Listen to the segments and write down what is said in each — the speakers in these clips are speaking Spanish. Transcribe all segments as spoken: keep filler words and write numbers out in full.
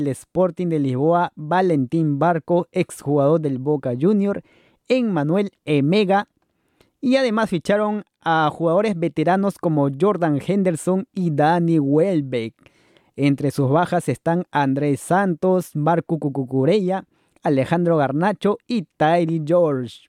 el Sporting de Lisboa, Valentín Barco, exjugador del Boca Junior, Emmanuel Emega, y además ficharon a jugadores veteranos como Jordan Henderson y Danny Welbeck. Entre sus bajas están Andrés Santos, Marco Cucucurella, Alejandro Garnacho y Tyree George.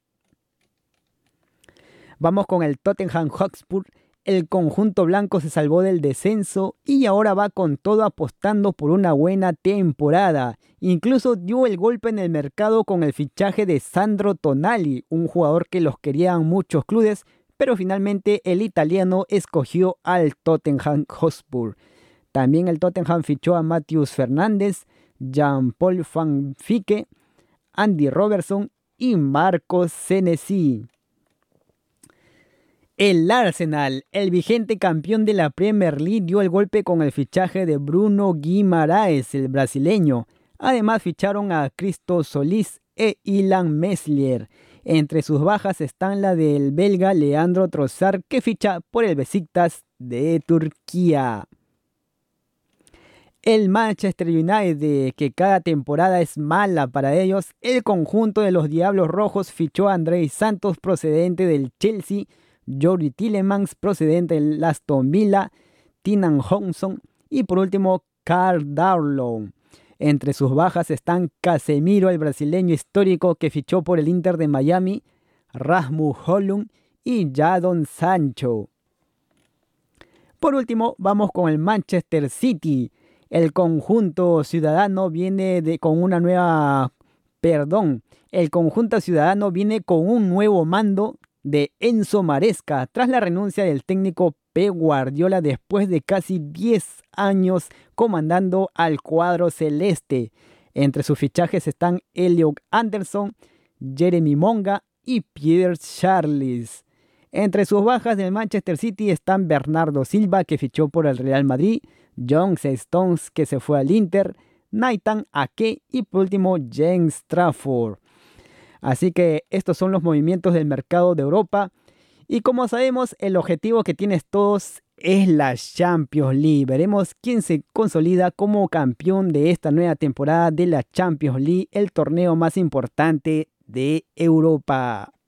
Vamos con el Tottenham Hotspur. El conjunto blanco se salvó del descenso y ahora va con todo apostando por una buena temporada. Incluso dio el golpe en el mercado con el fichaje de Sandro Tonali, un jugador que los querían muchos clubes, pero finalmente el italiano escogió al Tottenham Hotspur. También el Tottenham fichó a Matheus Fernández, Jean-Paul Van Fique, Andy Robertson y Marcos Senesi. El Arsenal, el vigente campeón de la Premier League, dio el golpe con el fichaje de Bruno Guimaraes, el brasileño. Además ficharon a Christo Solís e Ilan Meslier. Entre sus bajas están la del belga Leandro Trossard, que ficha por el Besiktas de Turquía. El Manchester United, que cada temporada es mala para ellos, el conjunto de los Diablos Rojos fichó a Andrés Santos procedente del Chelsea, Jordi Tillemans procedente del Aston Villa, Tynan Johnson y por último Karl Darlow. Entre sus bajas están Casemiro, el brasileño histórico que fichó por el Inter de Miami, Rasmus Højlund y Jadon Sancho. Por último, vamos con el Manchester City. El conjunto ciudadano viene de, con una nueva... Perdón, el conjunto ciudadano viene con un nuevo mando de Enzo Maresca tras la renuncia del técnico Pep Guardiola después de casi diez años comandando al cuadro celeste. Entre sus fichajes están Elliot Anderson, Jeremy Monga y Pierre Charles. Entre sus bajas del Manchester City están Bernardo Silva, que fichó por el Real Madrid, John Stones, que se fue al Inter, Nathan Ake y por último James Trafford. Así que estos son los movimientos del mercado de Europa. Y como sabemos, el objetivo que tienes todos es la Champions League. Veremos quién se consolida como campeón de esta nueva temporada de la Champions League, el torneo más importante de Europa.